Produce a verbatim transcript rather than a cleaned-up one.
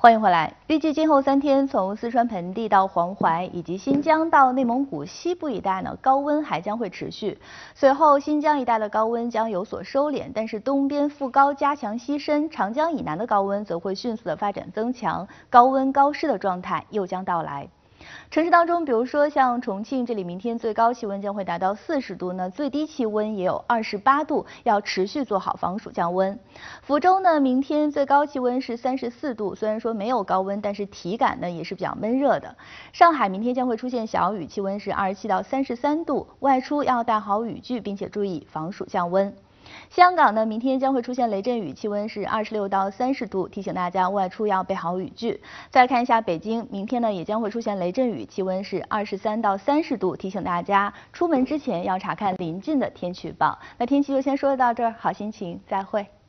欢迎回来。预计今后三天，从四川盆地到黄淮，以及新疆到内蒙古西部一带呢，高温还将会持续。随后，新疆一带的高温将有所收敛，但是东边副高加强西伸，长江以南的高温则会迅速的发展增强，高温高湿的状态又将到来。城市当中，比如说像重庆这里，明天最高气温将会达到四十度呢，最低气温也有二十八度，要持续做好防暑降温。福州呢，明天最高气温是三十四度，虽然说没有高温，但是体感呢也是比较闷热的。上海明天将会出现小雨，气温是二十七到三十三度，外出要带好雨具，并且注意防暑降温。香港呢，明天将会出现雷阵雨，气温是二十六到三十度，提醒大家外出要备好雨具。再来看一下北京，明天呢也将会出现雷阵雨，气温是二十三到三十度，提醒大家出门之前要查看临近的天气预报。那天气就先说到这儿，好心情，再会。